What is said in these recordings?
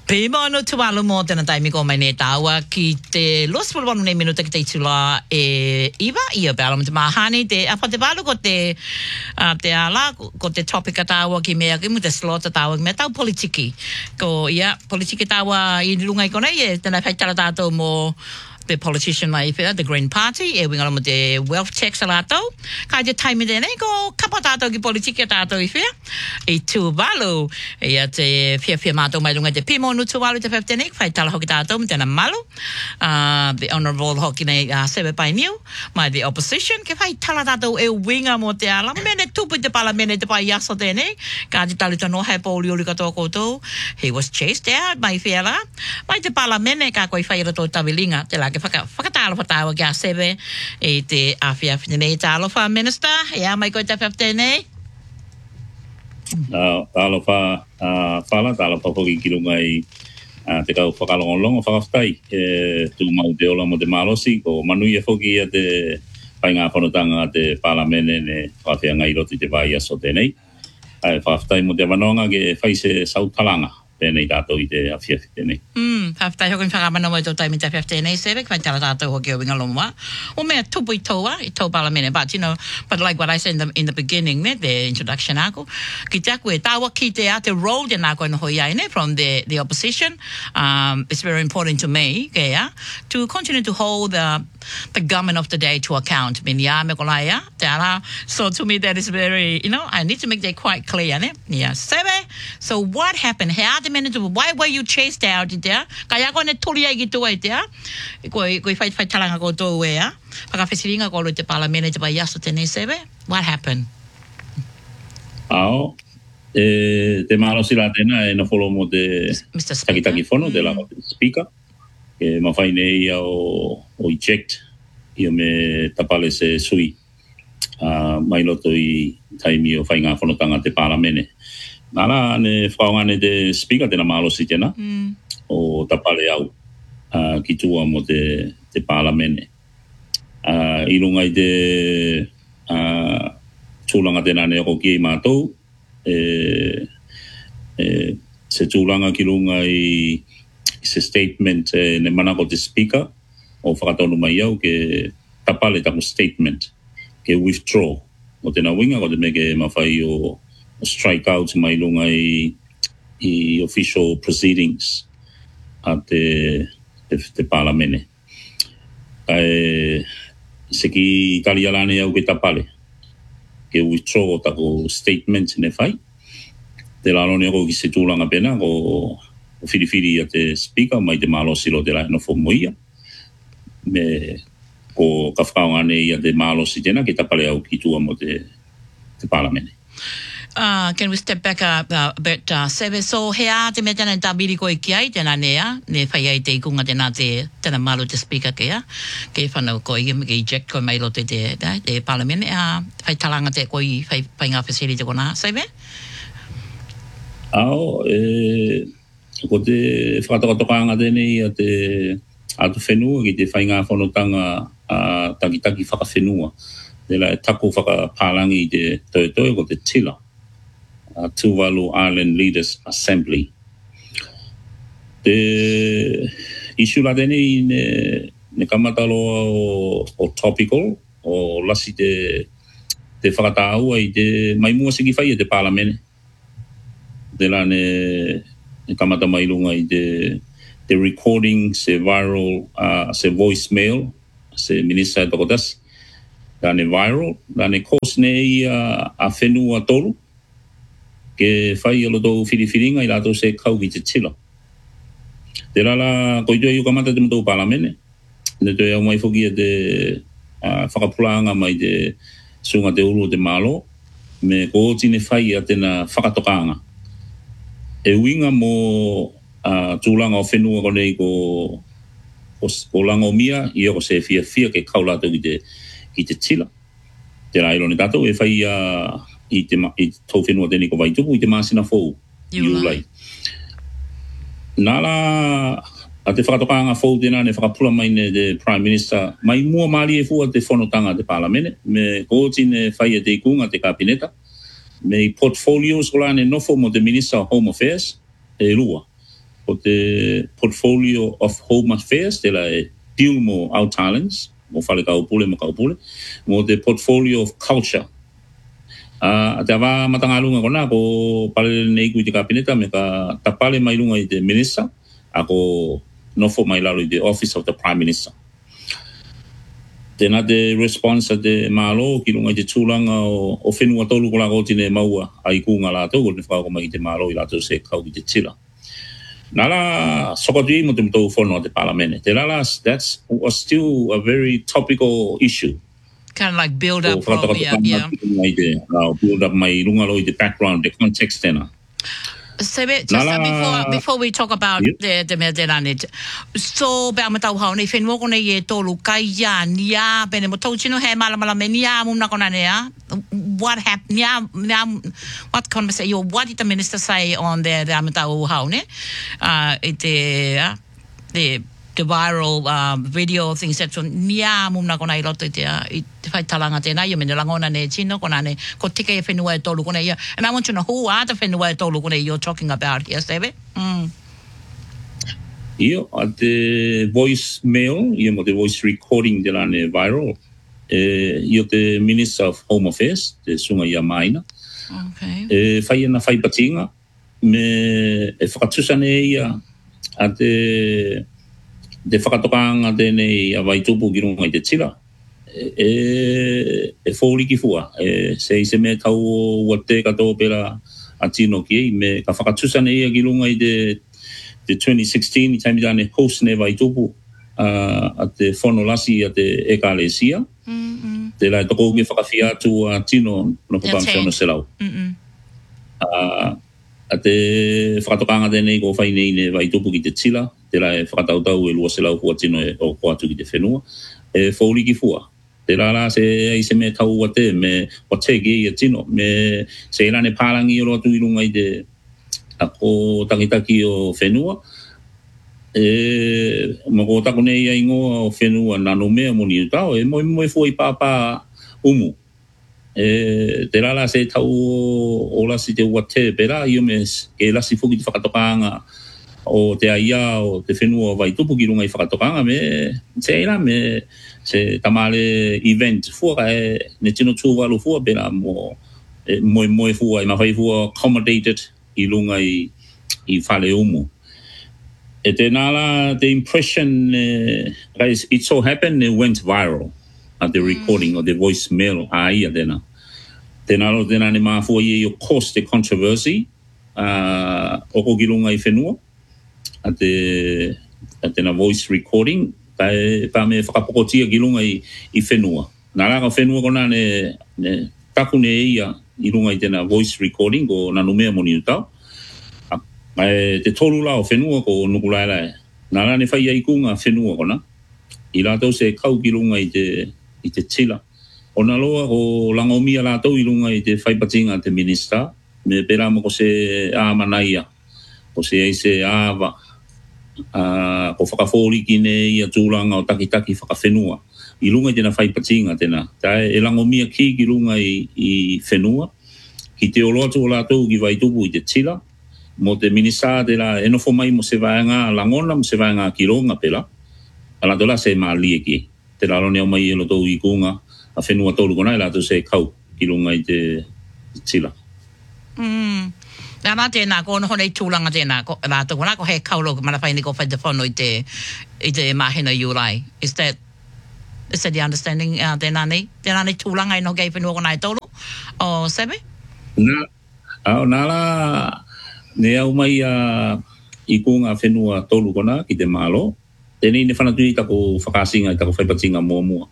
Prima no tuvalu mo tena taimi ko mai ne tawa ki te los por ne minuta ki te tula iwa ia bala mo te mahani te apa te balu ko te te ala ko te topic tawa ki mea ki mo te slot tawa me tau politiki ko ia politiki tawa I lungai ko nei tena fai tala tato mo the politician mai the Green Party e winga mo te wealth tax alato ka je time de nei ko kapatato ki politiki tato I fia e tu balu e te fia mato mai lunga te pimo no tu balu te 15 fai tala hoki tato mo tena malu the honorable hoki nei sebe pai new mai the opposition ke fai tala tato e winga mo te ala mene tupu te palamene te pai yaso te nei ka je tali tono hai polio li ka toko to he was chased out mai fia la mai te palamene ka koi fai roto tawilinga te la ke whakatalo whatawa kia sebe e te awhia nei talo wha minister ia mai koe te 15 nei talo wha whala talo wha hoki ki runga I te kau whakalongolongo whakawhtai tu mau te ola mo te malosi ko manuia hoki a te pai ngā whanotanga te palamene ne whawhia ngai roti te vai aso tenei whakawhtai mo te whanonga ke whaise sautalanga tenei tātou I te awhia tenei Haftai hokin whakamana mo I tō taimi te 15 nei sebe, kwai tala tātou hoki o winga lomua. O mea tupu I tōa, I tō palamene. But, you know, but like what I said in the beginning, ne, the introduction ako, ki te aku e tāua ki te a te role de nāko ino hoi ai, ne, from the opposition. It's very important to me, kea, to continue to hold the government of the day to account. Min ia me kolai ia, te ala. So to me that is very, you know, I need to make that quite clear, ne. Yeah, sebe. So what happened? Hea te mene tu, why were you chased out I te Kaya ko ne tuli ai ki tu ai te Koi fai talanga ko tō e Whakawhesiringa ko te palamene te pai aso tēnei sebe. What happened? Ao, te marosi la tēnā e na wholo mo te takitaki whono, te lako te speaker. E mawhai nei o eject I o me tapale se sui. Mai loto I taimi o whai ngā whanotanga te palamene. Nara ne whaongane te speaker tēnā marosi tēnā. O tapale au ki tua mo te palamene. I runga I te tūlanga tēnā ne ako ki I mātou. Se tūlanga ki runga I se statement ne mana ko te speaker o whakatonu mai au ke tapale taku statement ke withdraw. O tēnā winga ko te meke mawhai o strike out mai runga I official proceedings. A te palamene. Se ki talialane au ke tapale. Ke withdraw tako statement ne fai. Te lalone ako ki se tūlanga pena ko whiriwhiri a te speaker mai te malosi lo te lai no whomoia. Me ko ka whakaongane I a te malosi tēnā ke tapale au ki tua mo te palamene. Can we step back a bit, Sebe? So, hea te mea tēnā tabiri koe ki ai, tēnā nea, ne whai ai te ikunga tēnā tēnā malu te speaker kea, ke whanau koe, ke eject koe mai lo te palamene, whai talanga te koe, whai ngā whesiri te kona, Sebe? Ao, ko te whakatokatokanga tēnei a te atu whenua, ki te whai ngā whanotanga takitaki whakawhenua. Te la taku whakapālangi I te toe ko te tila. Tuvalu Island Leaders Assembly. Te issue la tēnei ne kamataloa o topical, o lasi te whakataua I te maimua siki whai te palamene. Te la ne kamata mailunga I te recording, se viral, se voicemail, se minister tokotas, la ne viral, la ne kos nei a whenua tolu. Ke whai alo tō whiriwhiringa I rātou se kau ki te tila. Te rala, koi tue iu kamata te mtou palamene. Ne tue au mai whoki a te whakapulanga mai te sunga te uru o te malo. Me ko tine whai a tēnā whakatokanga. E winga mo tūlanga o whenua ko nei ko langa o mia, I ko se fia ke kau rātou ki te tila. Te railo ne tātou e whai I tau whenua tēnei ko waitupu I te māsina fōu. Iulai. Nāla a te whakatokanga fōu tēnā ne whakapula mai ne te Prime Minister mai mua maari e fua te whanotanga te palamene me kōti ne whai te ikunga te kapineta me portfolios ko la ne nofo mo te Minister of Home Affairs e rua. o te portfolio of home affairs, te la e deal mo au talents, mo whale kaupule, mo te portfolio of culture. Te awa matangalunga kona, ko pale nei kui te kapineta, me ka tapale mai lunga i te minister, ako nofo mai lalo i te office of the prime minister. Tēnā te response a te mālo, ki lunga i te tūlanga o whenua tolu ko lako tine maua ai kūnga lātou, ko ne whakako mai i te mālo i lātou se kau i te tila. Nala sokotui mo te mtou whono a te palamene. Te lala, that was still a very topical issue. Kind of like build up from, yeah. Build up mai lungalo i te background, the context tēnā. So before we talk about the mea tērane, so bea matau hao nei whenua kone i e tōlu kai ia nia, bene mo tau chino he malamala me nia mumna kona nea. What happened, what conversation, what did the minister say on the matau hao ne? The viral video things that nia mumna kona I roto I whai talanga tēnā, I mene langona ne tino kona ne, ko tika e whenua e tōlu kona ia. And I want to know who are the whenua e tōlu kona you're talking about here, Steve? Ia, the voicemail, ia mo the voice recording de lane viral, ia te Minister of Home Affairs, te sunga ia maina. Okay. Whai ana whai patinga, me whakatusane ia a te whakatokanga tēnei a waitupu ki runga I te tira. Fōri ki fua. Se me tau o te katoa pera a tino ki ei, me ka whakatusane ia ki runga I te 2016, I taimi tane host ne waitupu a te whono lasi a te ekalesia. Te lai toko uke whakawhia atu a tino no papamshono selau. A te whakatokanga tēnei ko whai nei ne waitupu ki te tila, te lai whakatautau lua selau kua tino o kua atu ki te whenua. Fōri ki fua. Te rara se me tau wa te, me o te ki a tino, me se rane pārangi o rotu I runga I te ako takitaki o whenua. Mako tako nei a ingoa o whenua nano mea moni utao, moe fua I pāpā umu. Te rara se tau o lasi te wa te pera, io me ke lasi fuki te whakatokanga o te aia o te whenua vai tupu ki runga I whakatokanga, me se ira me se tamale event fua ne tino tūwalu fua pera moe fua I mawhai fua accommodated I lunga I whale umu. E te nala, the impression, guys, it so happened it went viral at the recording of the voicemail a ia tēnā. Tēnā ne mafua I o cause the controversy oko ki lunga I whenua at tēnā voice recording pa me whakapokotia ki lunga I whenua. Nā raka whenua kona ne taku ne ia I lunga I tēnā voice recording ko nanu mea moni utau. Te tolu la o whenua ko nukulaila Nā rā ne whai aikunga whenua kona. I rātou se kau ki lunga I te tila. O nā loa ko langomia rātou I lunga I te whaipatinga te minister. Me pera mo ko se āmanaia. Ko se eise āwa. Ko whakawhori ki ne ia tūranga o takitaki whakawhenua. I lunga I tēnā whaipatinga tēnā. Tae e langomia ki lunga I whenua. Ki te oloatu o lātou ki waitupu I te tila. Mo te minisa te la enofo mai mo se vaenga langona, mo se vaenga ki ronga pela. Ala tola se maalie ki. Te lalo neo mai elo tau I kunga. A whenua tolu kona I lātou se kau ki lunga I te tila. Nā tēnā, ko ono honei tūlanga tēnā, rātou kona, ko he kaulo mana whaini ko whai te whono I te mahina Iurai. Is that the understanding tēnā nei? Tēnā nei tūlanga I no gei whenua kona I tolu? O sebe? Nā la, ne au mai I kunga whenua tolu kona ki te mālo. Tēnei ne whanatui tako whakasinga I tako whaipatinga mua.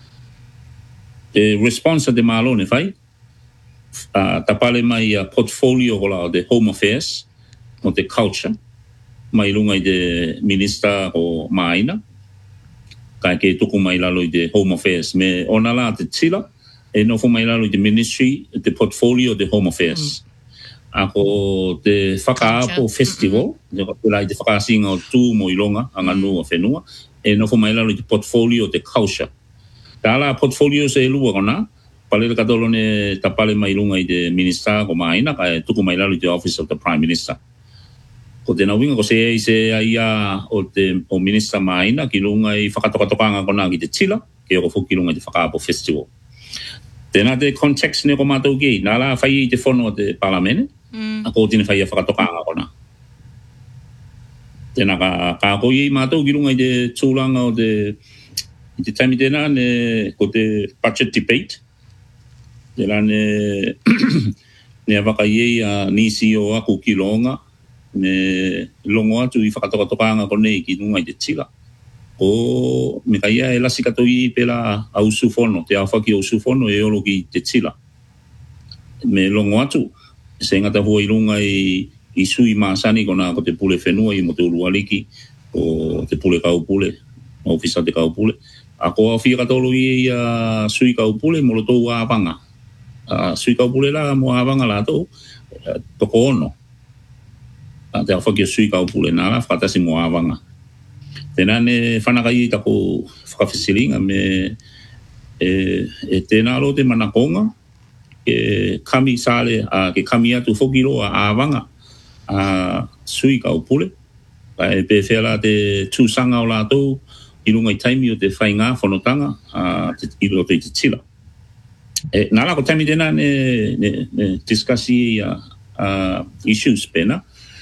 Te response a te mālo ne whai. Tapale mai portfolio o the Home Affairs mo te culture mai lunga I te minister o maina kai ke tuku mai lalo I te Home Affairs me ona la te tila e no fo mai lalo I te ministry the portfolio the Home Affairs ako te whakaapo festival I te whakaasinga o tū mo I longa anga nua whenua e no fo mai lalo I te portfolio the culture ta la portfolio se lua kona Palele katolo ne tapale mai lunga I te minister ko maina kai tuku mai lalo I te office of the prime minister. Ko te nawinga ko se ia o Minister Maina ki lunga I whakatokatokanga ko nā ki te tila, ke o fuki lunga te Whakaapo Festival. Tēnā te context ne ko mātou ki, nā la whai I te whono o te palamene, a ko tine whai a whakatokanga ko nā. Tēnā ka ko I mātou ki lunga I te tūlanga o te taimi tēnā ko te budget debate, tēnā ne waka I nisi o aku ki longa, me longo atu I whakatokatokanga ko nei ki nunga I te tila. O me kai e lasi kato I pela a usufono, te awhaki o usufono e olo ki te tila. Me longo atu, se ngata hua I runga I sui maasani kona ko te pule whenua I mo te urualiki, o te pule kaupule, o ofisa te kaupule. A ko a whia katolo I sui kaupule mo lo tau awanga. Sui kaupule la mo awanga la tau, toko ono. Te awhaki o sui kaupule nā la, whakatasi mo awanga. Tēnā ne whanakai I tako whakawhisiringa me tēnā lo te manakonga, ke kami sale, ke kami atu whokiro a awanga, sui kaupule. E pewhela te tūsanga o lātou, I runga I taimi o te whainga whanotanga, I roto I te tila. Nā la ko taimi tēnā ne discussi issues pēnā,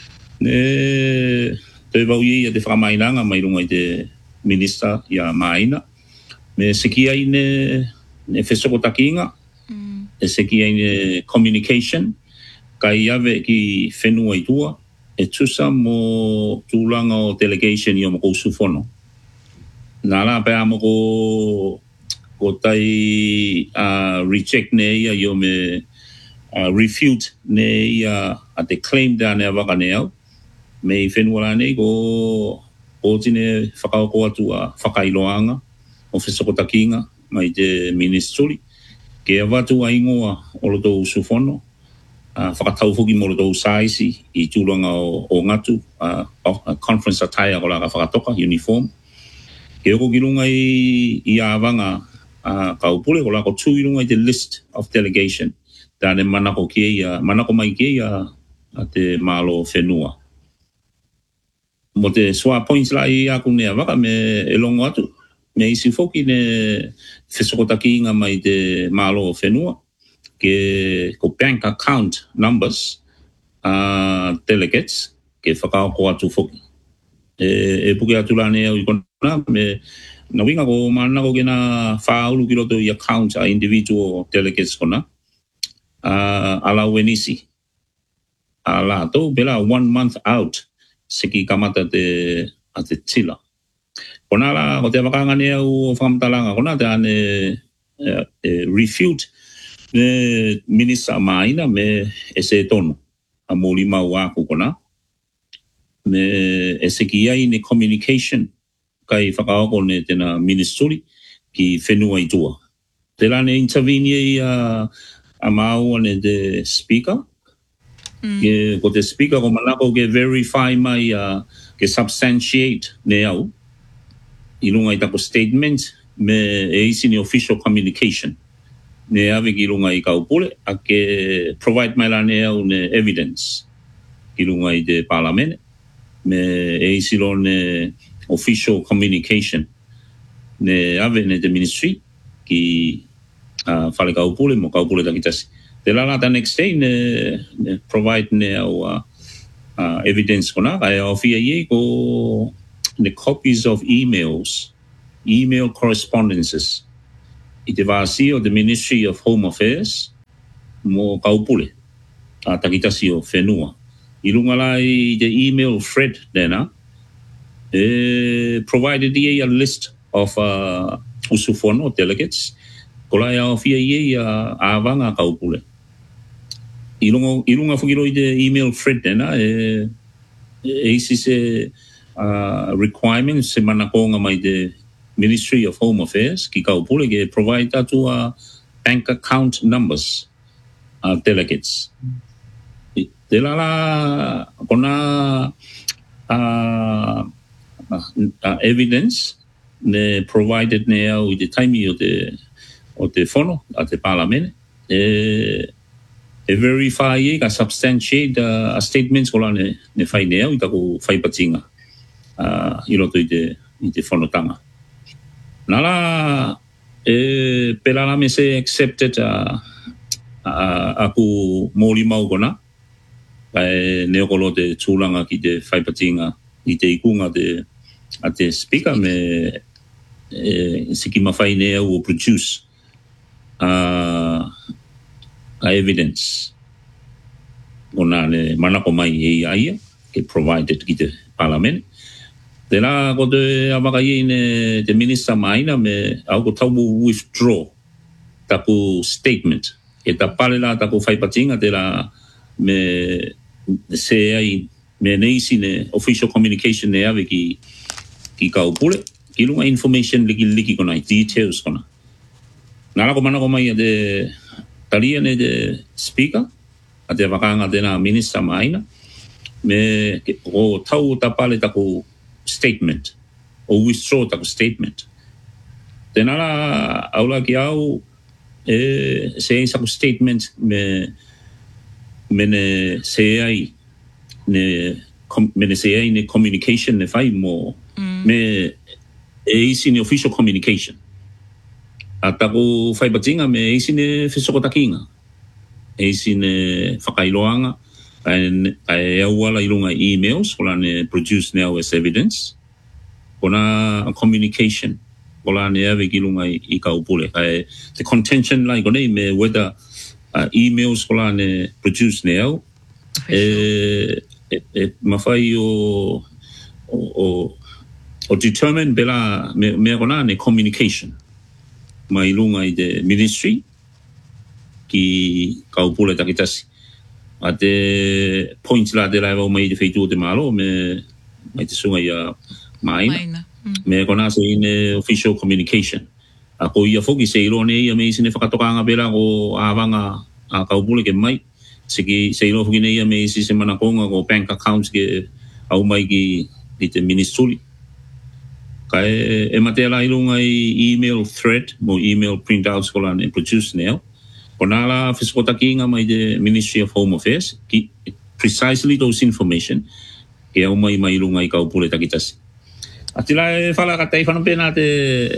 te wau I te whakamainanga mai runga I te minister ia Maina. Me seki ai ne whesoko takinga, seki ai ne communication, kai ave ki whenua I tua, tusa mo tūlanga o delegation I o mo kousufono. Nā la pēa mo ko tai reject ne ia I o me refute ne ia a te claim da ne waka ne au. Me I whenua la nei ko tine whakaoko atu a whakailoanga o whesoko takinga mai te ministry. Ke awatu a ingoa o lo tau usufono, whakatau whuki mo lo tau saisi I tūlanga o ngatu, conference attire ko la ka whakatoka, uniform. Ke oko kilunga I awanga kaupule ko la ko tū ilunga I te list of delegation. Tāne manako mai kia a te malo whenua. Mo te swa points la I aku nea waka me e longo atu. Me isi foki ne whesokotaki inga mai te malo whenua. Ke ko bank account numbers delegates ke whakaoko atu foki. E puke atu la nea I kona me na winga ko manako kena whaulu ki roto I account a individual delegates kona. Ala wenisi. Ala to bela 1 month out. Seki kamata te tila. Kona la, ko te wakanga nea o whakamatalanga, kona te ane refute ne Minister Maina me se tono. A mo lima waku kona. Me seki ai ne communication kai whakaoko ne tena ministry ki whenua I tua. Te la ne intervene a mau ne te speaker. Ko te speaker ko manako ke verify mai ke substantiate ne au I runga I tako statement me isi ni official communication ne ave ki runga I kaupule a ke provide mai la ne au ne evidence ki runga I te parliament me isi lo ne official communication ne ave ne te ministry ki whale kaupule mo kaupule takitasi. Te la the next day ne provide ne au evidence kona kai ofia ye ko the copies of email correspondences I te vasi o the Ministry of Home Affairs mo kaupule takitasi o whenua I runga lai the email thread dena provided ye a list of usufono delegates ko lai ofia ye awanga kaupule I runga whakiro I te email thread dena isi se requirements se manakonga mai te Ministry of Home Affairs ki kaupule ke provide atu bank account numbers delegates. Te la kona evidence ne provided ne au I te taimi o te whono a te palamene verify ka substantiate statements ko lang ne fai neo ita ko fai patinga ilo to ite fonotanga nala pelala me se accepted aku moli mau kona neo kolo te tulanga ki te fai patinga ite ikunga te speaker me siki mawhai nea will produce evidence ona le manako mai e aia ke provided ki te parliament tena ko te avaka i ne te minister maina me au ko tau withdraw taku statement e ta palela taku whai patinga te la me se ai me neisi ne official communication ne ave ki kaupule ki lunga information liki kona details kona nala ko manako mai de talia ne de speaker ate vakanga de na minister maina me o tau tapale taku statement o withdraw taku statement tenala aula ki au se saku statement me ne se ai ne communication ne fai mo me isi ne official communication atako fai batinga me isi ne fisokotakinga isi ne whakailoanga ai awala ilunga emails kola ne produce now as evidence kona communication kola ne ave ilunga I kaupule the contention like kone me whether emails kola ne produce now mawhai o determine bela me kona ne communication mai lunga I de ministry ki kaupule takitasi ate point la de la mai de feitu de malo me mai te sunga ia maina me kona se in official communication ako ia foki se irone ia me sine whakatokanga bela ko avanga a kaupule ke mai siki se iro foki ne ia me si semana konga ko bank accounts ke au mai ki te ministry kai matela ilunga I email thread mo email printouts ko lan produce now konala fiskotakinga mai de Ministry of Home Affairs ki precisely those information ke au mai ilunga I kaupule takitasi atila fala ka tai fana pena te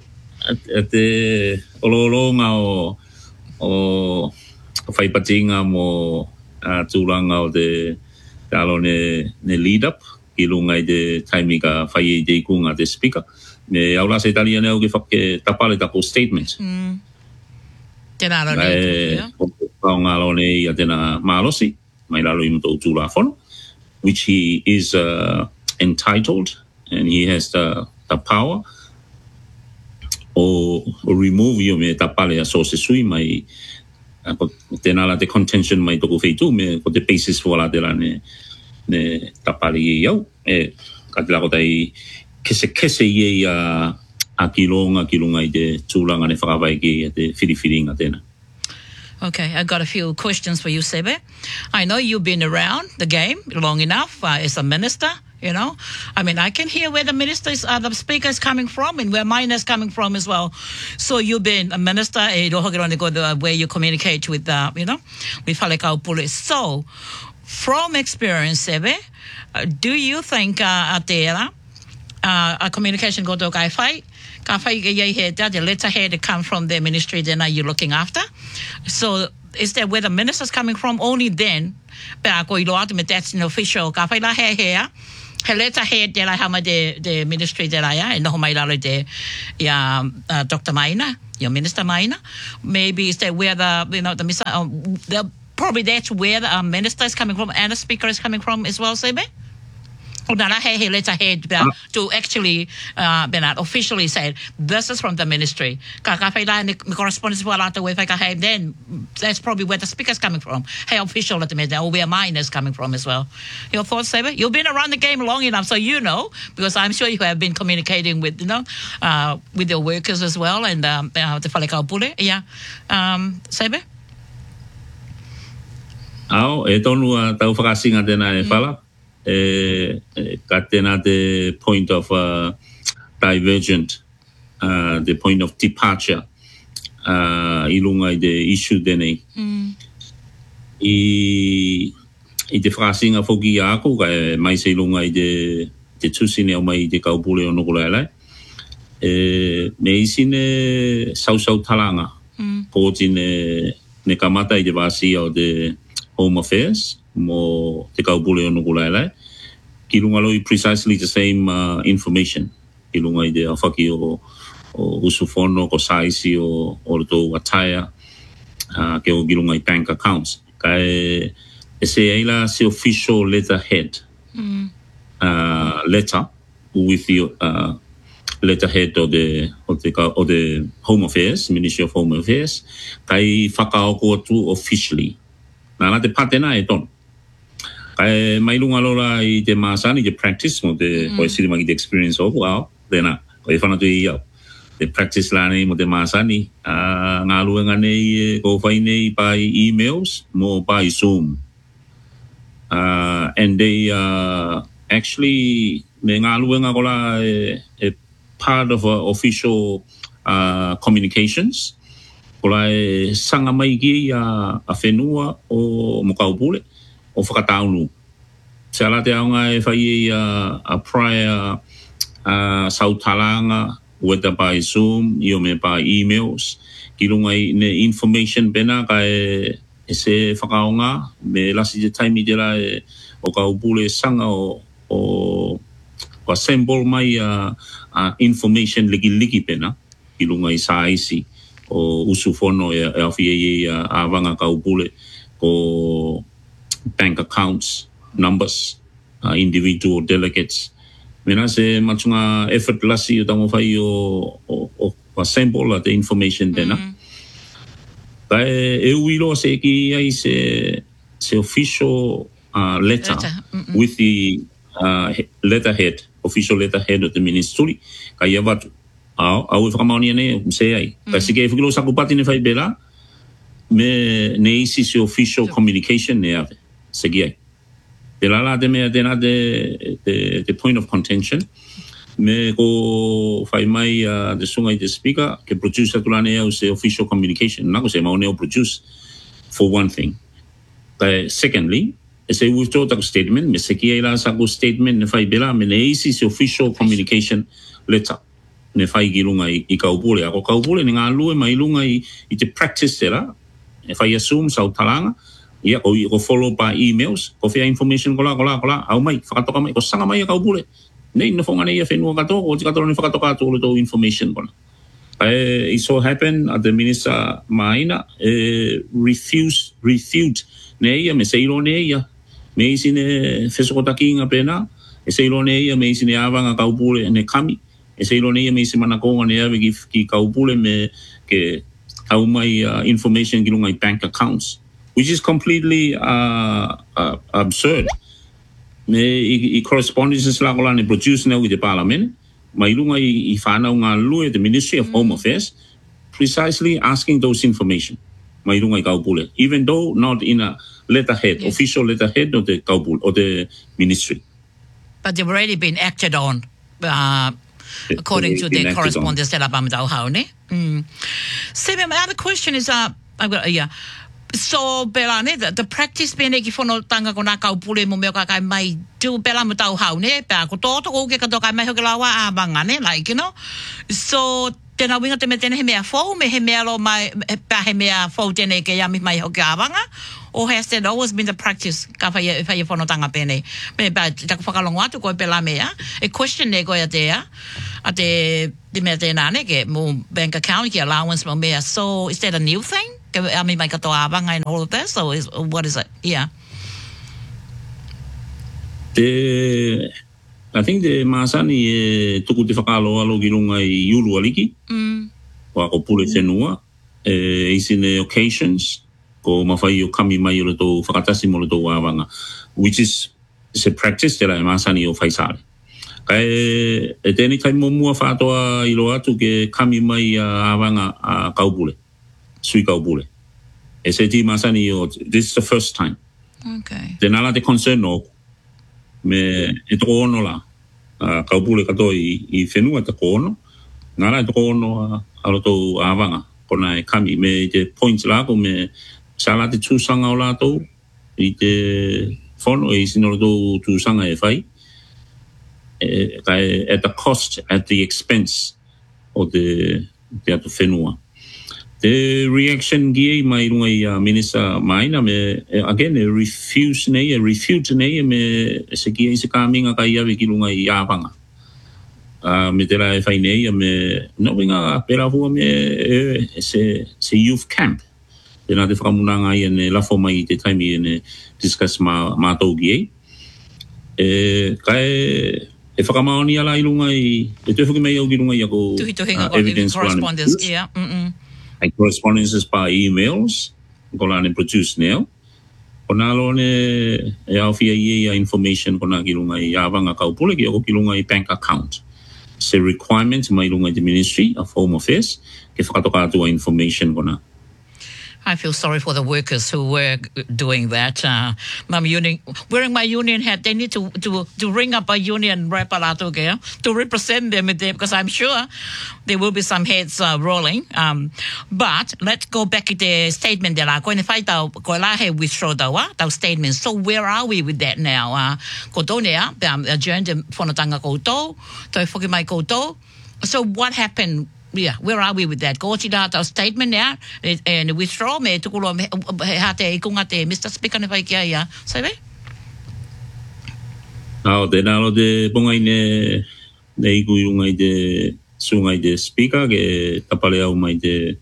ololonga o fai patinga mo tulanga o de talo ne lead up ilunga I de taimi ka fai de kunga de speaker me aula se italiana o ke fakke tapale tapo statement tena lo ne nga lo ne ia tena malosi mai lalo I muto tula fono which he is entitled and he has the power or remove you me tapale a source sui mai tena la de contention mai toko feitu me ko the basis for la de la ne tapale yo katila ko tai kese ye a kilonga I de tulanga ne whakawai ki te whiriwhiringa tēnā. Okay, I got a few questions for you, Sebe. I know you've been around the game long enough as a minister, you know. I mean, I can hear where the ministers, the speaker is coming from and where mine is coming from as well. So you've been a minister, where you communicate with, you know, with Halekau Police. So, from experience, Sebe, do you think a communication go to Kaifai? The letterhead come from the ministry then are you looking after? So is that where the minister's coming from? Only then that's an official here. Letterhead de la hama the ministry de la and no mailalo de Dr. Maina, your minister Maina. Maybe is that where the probably that's where the minister is coming from and the speaker is coming from as well, Sebe? Letterhead to actually officially say this is from the ministry. Correspondence then that's probably where the speaker is coming from. Hey, official at the or where mine is coming from as well. Your thoughts, Saber? You've been around the game long enough, so you know, because I'm sure you have been communicating with with your workers as well and the Whalekau Pule. Yeah. Saber? Tonu tau whakasinga tēnā whala. Katena the point of divergent, the point of departure, ilunga the issue dene. I te whakasinga whoki a ako, kai mai se lunga i te tusine o mai i te kaupule o nukulai. Me isine sau talanga. Pōti ne kamata i te vāsi o te Home Affairs, mo te kaupule o nukulai. Ki lunga loi precisely the same information. Ki lunga i te awhaki o usufono, ko saisi o tō ataia, ke o ki lunga i bank accounts. Kai se eila se official letterhead letter with the letterhead of the Home Affairs, Ministry of Home Affairs, kai whakaoko atu officially. Nā te patena e tono. Kai mai lunga lola i te māsani, te practice mo te koe sirimangi te experience o, wow, tēnā, koe whanatu i iau. Te practice la nei mo te māsani, ngā luenga nei ko whai nei pai emails mo pai Zoom. And they actually, me ngā luenga ko la part of official communications. Ko la sanga mai ki a whenua o Mokaupule, o whakataunu. Se ala te aunga e whai a prior sautalanga, whether by Zoom, i o me by emails, ki runga i ne information pena ka e se whakaonga, me lasi te taimi te la o Kaupule sanga o assemble mai information liki pena, ki runga i saisi, o usufono e awhie a wanga Kaupule, ko bank accounts, numbers, individual delegates. Mena se matunga effort lasi o tango whai o assemble the information tena. Ka e uilo se ki ai se official letter with the letterhead, official letterhead of the ministry. Ka ia watu. Au e whakamaoni ane se ai. Ka sike e whakilo sakupati ne whai bela, me ne isi se official communication ne ave. Se ki ai. Te lala te mea tēnā te point of contention. Me ko whai mai te sunga i te speaker, ke producer tulane au se official communication. Nako se maone o produce, for one thing. Secondly, e se withdraw tako statement, me se ki ai la sako statement ne whai bela, me ne isi se official communication letter. Ne whai ki lunga i Kaupule. Ako Kaupule ne ngā lue mai lunga i te practice te la, e whai assume sau talanga, ia ko follow by emails, ko whea information ko la, au mai, whakatoka mai, ko sanga mai a Kaupule. Nei, na whonga nei a whenua katoa, o te katoa ne whakatoka atu o tō information kona. It so happened at the Minister Maina refute ne ia, me seiro ne ia, me isi ne whesokotaki inga pēnā, e seiro ne ia, me isi ne awanga Kaupule ne kami, e seiro ne ia, me isi manakonga ne awe ki Kaupule me ke au mai information ki lunga i bank accounts, which is completely absurd. Me i correspondences la kola ne produce na with the parliament, mai lunga i whanau ngā lue the Ministry of Home Affairs, precisely asking those information. Mai lunga i Kaupule, even though not in a letterhead, official letterhead of the Kaupule, or the ministry. But they've already been acted on, according to the correspondence that Abam Dauhau, ne? Sebe, my other question is, I've got, so pela ne the practice pene ki fono tanga ko na Kaupule mo me ka kai mai tu pela mo tau hau ne pa ko toto ko ke ka to kai mai ho ke lawa a banga ne like you know so tena winga te me tene he mea fo me he mea lo mai pa he mea fo tene ke ya mi mai ho ke a banga or has that always been the practice ka fa ye fono tanga pene me pa ta ko whakalongo atu ko pela mea a question ne ko ya te a te me tena ne ke mo bank account ki allowance mo mea so is that a new thing? I mean, my katoabanga and all of that. So, what is it? Yeah. I think the masani tuku te whakalo alo ki runga i uru aliki. Wa ko pule whenua. Is in the occasions. Ko mawhai o kami mai o tō whakatasi mo tō wāwanga. Which is a practice te la masani o whaisare. Kai e tēni kai mo mua whātoa i lo atu ke kami mai a wāwanga a Kaupule. Sui Kaupule. E se ti masani o, this is the first time. Okay. Te nala te concern o, me e toko ono la, Kaupule kato i whenua te ko ono, nala e toko ono alo tō awanga, kona e kami, me te points la ko me sala te tūsanga o lātou, I te whono e sinoro tō tūsanga e whai, kai at the cost, at the expense o te atu whenua. The reaction gie mai runga I Minister Maina me again refute nei me se kia I se kāminga kai awe ki runga I āwanga. Me te rai whai nei me no winga pera hua me se youth camp. Tēnā te whakamunanga I ane lafo mai I te taimi ane discuss mātou gie. Kai e whakamaoni ala I runga I te whuki mai au ki runga I ako evidence correspondence, yeah. Like correspondences by emails, kolane produce now. Kona lone e awhia I information kona ki runga I awanga kaupule ki ako ki runga I bank account. Se requirement mai runga I the Ministry of Home Affairs ke whakatoka atua information kona. I feel sorry for the workers who were doing that. Wearing my union hat, they need to ring up a union rep to represent them because I'm sure there will be some heads rolling. But let's go back to the statement de la koina fai tau ko la he withdraw tau statement. So where are we with that now? Ko tonea adjourned whanatanga koutou, toi whoki mai koutou. So what happened? Yeah, where are we with that? Ko tira tau statement now and withdraw me tukulo hate ikunga te Mr. Speaker ne vai kia ia. Sabe? Tēnā lo te pongai ne iku iunga I te sungai te speaker ke tapale au mai te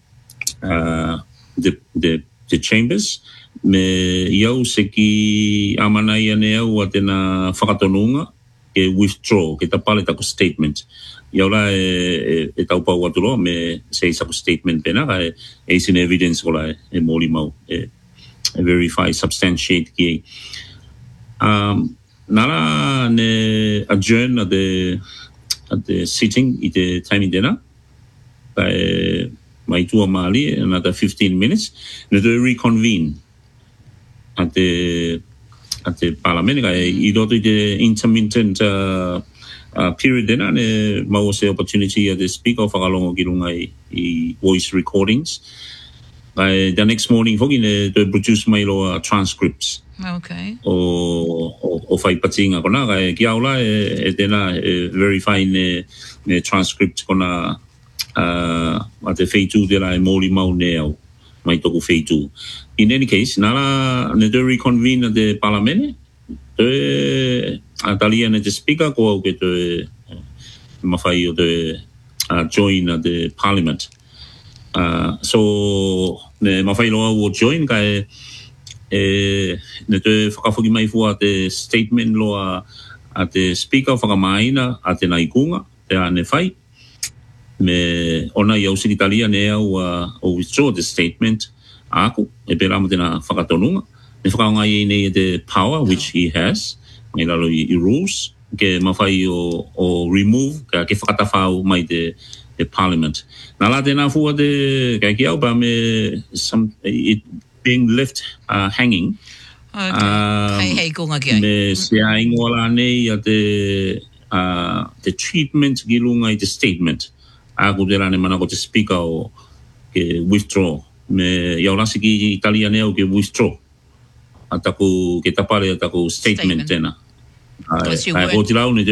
chambers me iau se ki amanai ane au a tēnā whakatonunga ke withdraw, ke tapale tako statement. Iau la e taupau atulo me se isako statement pena ka e sin evidence ko la e mōli mau e verify, substantiate ki nara ne adjourn at the sitting I te timing dena ka e mai tua mali another 15 minutes ne te reconvene at the parliament ka I roto I te intermittent period dena ne mau se opportunity at the speaker whakalongo ki runga I voice recordings. The next morning hoki ne to produce mai loa transcripts. Okay. O whai patinga kona kai ki aula e tēnā verify ne transcript kona a te wheitu tēnā e mōri mau ne au mai toku wheitu. In any case, nara ne te reconvene at the parliament te talia ne te speaker ko au ke te mawhai o te join at the parliament. So ne mawhai loa o join kai ne te whakawhaki mai fua te statement loa a te speaker whakamaina a te naikunga te ane whai me ona I au sikitalia ne au o withdraw the statement aku e pera mo tēnā whakatonunga ne whakaonga I nei te power which he has me lalo I rules ke mawhai o remove ke whakatawhau mai te parliament nā la tēnā fua te kai ki au pa me it being left hanging hei kunga ki ai me se aingola nei a the treatment ki lunga I the statement aku te rane mana ko te speaker o ke withdraw me iau rasi ki Italia neo ke withdraw a taku ke tapare a taku statement tēnā kai o te rau ne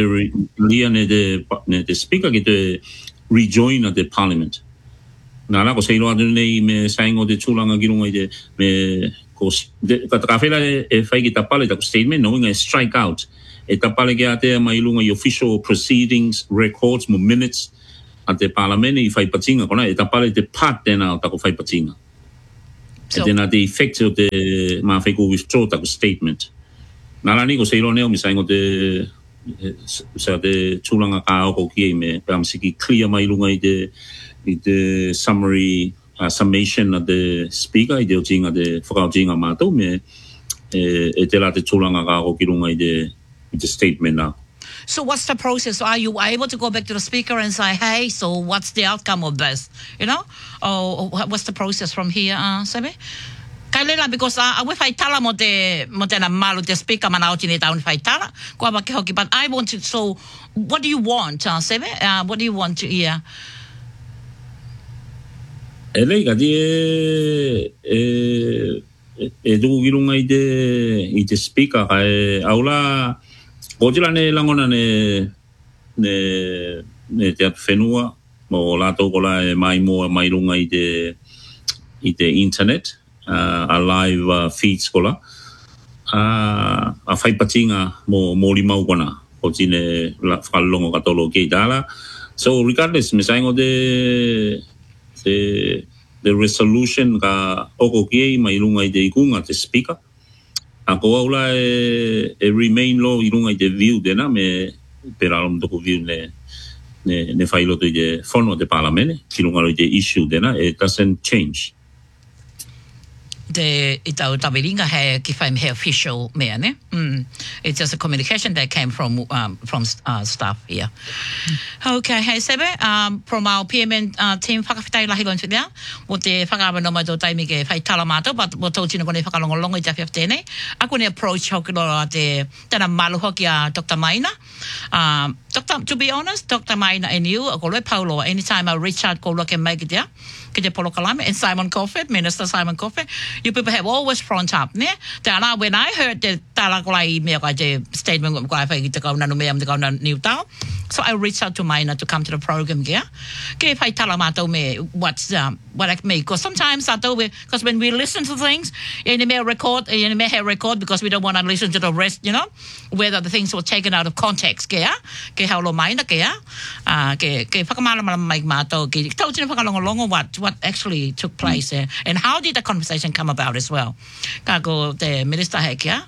te speaker ke te rejoin at the parliament nā la ko seiro atu nei me saingo te tūlanga ki runga I te me ko ka whela e whai ki tapale taku statement knowing a strike out e tapale ke atea mai lunga I official proceedings records mo minutes at the parliament I whai patinga kona e tapale te part tēnā o taku whai patinga e tēnā te effect o te maa whai ko withdraw taku statement nā la ni ko seiro neo me saingo te sa te tūlanga ka oko ki e me pēmsiki clear mai lunga I te summary summation of the speaker I te otinga te whakaotinga mātou me e te la te tūlanga ka oko ki lunga I te statement now. So what's the process? Are you able to go back to the speaker and say, hey, so what's the outcome of this? You know? Or what's the process from here, Sebe? Kailela, because we whai tala mo te na malu te speaker mana o tine taun whai tala. Kua wake hoki, but I want to, so what do you want, Sebe? What do you want to hear? Elei ka tuku kilunga i te speaker kai aula ko tila ne langona ne te atu whenua mo lato kola mai moa mai lunga i te internet a live feeds kola a whaipatinga mo limau kona o tine whakalongo katolo kei tala. So regardless, me saingo the resolution ka oko kei mai lunga i te ikunga te speaker. A ko aula remain lo i lunga i te view dena me peralom toko view ne whailoto i te whono te palamene ki lunga i te issue dena. It doesn't change. Itau tawiringa he ki whaim he official mea ne. It's just a communication that came from staff here. Okay, hey Sebe, from our PMN team whakawhitai lahi loin whitea, mo te whakaawano mai tō taimi ke whai talamato, but mo tō tino kone whakalongolongo i te whiawhtene. Aku ne approach hoki lora tēnā malu hoki a Dr. Maina. To be honest, Dr. Maina and you, ko loe Paulo, anytime I reach out, ko loe ke mai ki tea, ki te Polo Kalame, and Simon Coffey, Minister Simon Coffey, you people have always front up, ne? Tēnā, when I heard the tala kolai mea kai te statement ko ai whai ki te kauna no mea te kauna New Town, so I reached out to Maina to come to the program kia. Ke whai tala mātou me what I make, because sometimes because when we listen to things, you may record because we don't want to listen to the rest, whether the things were taken out of context kia, ke haulo Maina kia, ke whakamala mai mātou, ke tau tino whakalongolongo what actually took place there, and how did the conversation come about as well. Ka ko te minister hekia,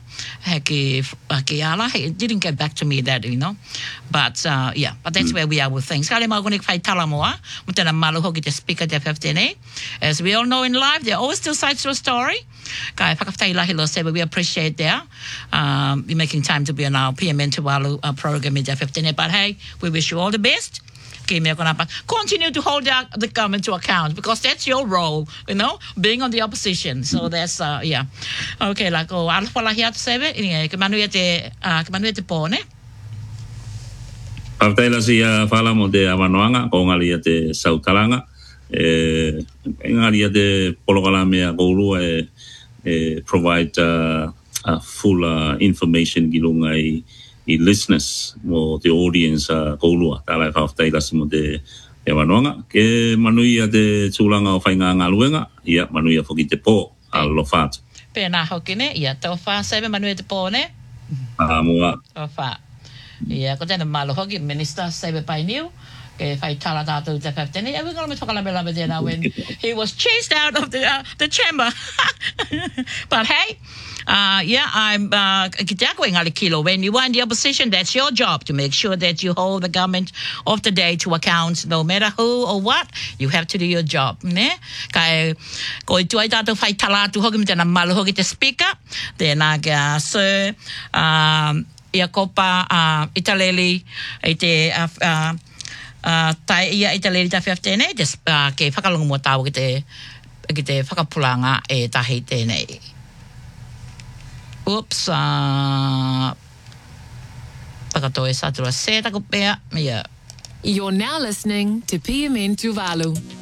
it didn't get back to me that, but but that's where we are with things. Kale mau konik whai tala moa, mo tēnā malu hoki te speaker te FFTNA. As we all know in life, there are always two sides to a story. Kai whakawhitai lahi lo sebe, we appreciate there. You're making time to be on our PMN Tuvalu program in the FFTNA. But hey, we wish you all the best. Continue to hold the government to account, because that's your role, being on the opposition. So that's okay. Like alfa lahi atu sebe, ke manuia te pone. Pavtaila si whala mo te awanoanga, ko ngali te sautalanga, ngali te Polo Kalame a koulua provide full information gilunga I listeners mo the audience koulua tala whawhtaila si mo te awanoanga, ke manuia te tūlanga o whainga ngaluenga, ia manuia whoki te pō a lofatu. Pēnā hoki ne, ia tau wha sebe manuia te pō ne? Mua. Tau wha. Ia, ko tēnā malo hoki, Minister Sebe Painiu, ke whai tala tātou te whawhtene. Ia, we're going to talk about tēnā when he was chased out of the chamber. But hey, I'm when you are in the opposition, that's your job to make sure that you hold the government of the day to account, no matter who or what. You have to do your job, ne? Kai ko I tuai tātou whai tala tu hoki me tēnā malo hoki te speaker, tēnā kia Sir ia kopa italeli I te tai ia italeli ta whiawhtene ke whakalongo mua tāu ki te whakapulanga tahi tēnei. Oops, You're now listening to PMN Tuvalu.